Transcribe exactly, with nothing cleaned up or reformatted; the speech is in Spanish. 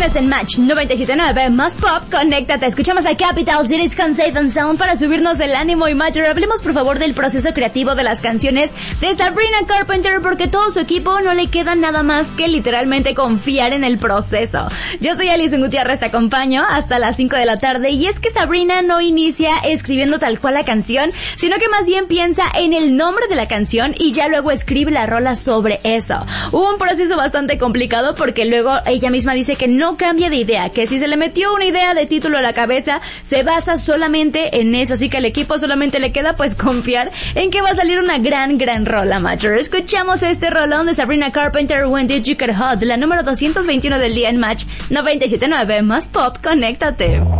Sigues en Match noventa y siete punto nueve, más pop, conéctate. Escuchamos a Capital Cities con Safe and Sound para subirnos el ánimo. Y Match, hablemos por favor del proceso creativo de las canciones de Sabrina Carpenter, porque todo su equipo no le queda nada más que literalmente confiar en el proceso. Yo soy Alison Gutiérrez, te acompaño hasta las cinco de la tarde, y es que Sabrina no inicia escribiendo tal cual la canción, sino que más bien piensa en el nombre de la canción y ya luego escribe la rola sobre eso. Hubo un proceso bastante complicado porque luego ella misma dice que no cambia de idea, que si se le metió una idea de título a la cabeza, se basa solamente en eso, así que al equipo solamente le queda pues confiar en que va a salir una gran, gran rola, Matcher. Escuchamos este rolón de Sabrina Carpenter, When Did You Get Hot, la número doscientos veintiuno del día en Match noventa y siete punto nueve, más pop, conéctate.